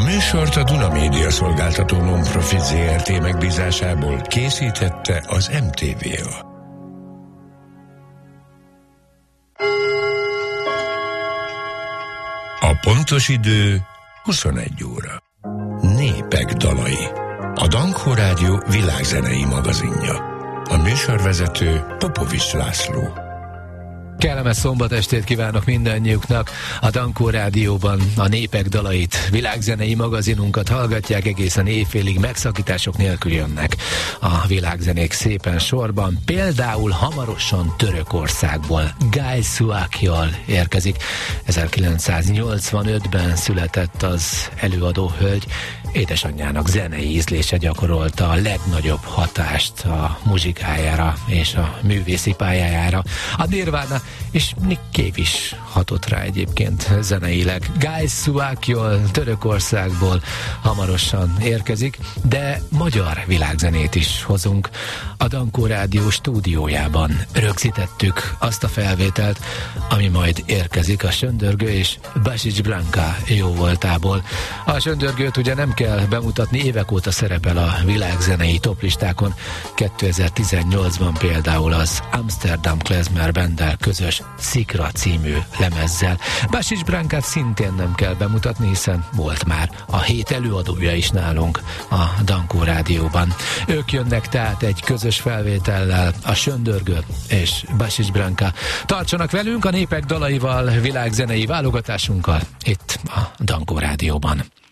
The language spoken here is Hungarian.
műsort a Duna Média Szolgáltató Non-Profit Zrt. Megbízásából készítette az MTVA. A pontos idő 21 óra. Népek dalai. A Dankó Rádió világzenei magazinja. A műsorvezető Popovics László. Kellemes szombat estét kívánok mindannyiuknak. A Dankó Rádióban a Népek dalait, világzenei magazinunkat hallgatják, egészen éjfélig megszakítások nélkül jönnek a világzenék szépen sorban. Például hamarosan Törökországból Guy Suakyol érkezik. 1985-ben született az előadó hölgy. Édesanyjának zenei ízlése gyakorolta a legnagyobb hatást a muzsikájára és a művészi pályájára. A Nirvana és Nick Cave is hatott rá egyébként zeneileg. Guy Suakyol Törökországból hamarosan érkezik, de magyar világzenét is hozunk. A Dankó Rádió stúdiójában rögzítettük azt a felvételt, ami majd érkezik a Söndörgő és Basics Branka jóvoltából. A Söndörgőt ugye nem kell bemutatni, évek óta szerepel a világzenei toplistákon. 2018-ban például az Amsterdam Klezmer Banddel közös Szikra című lemezzel. Basics Brankát szintén nem kell bemutatni, hiszen volt már a hét előadója is nálunk a Dankó Rádióban. Ők jönnek tehát egy közös felvétellel, a Söndörgő és Basics Branka. Tartsanak velünk a Népek dalaival, világzenei válogatásunkkal itt a Dankó Rádióban.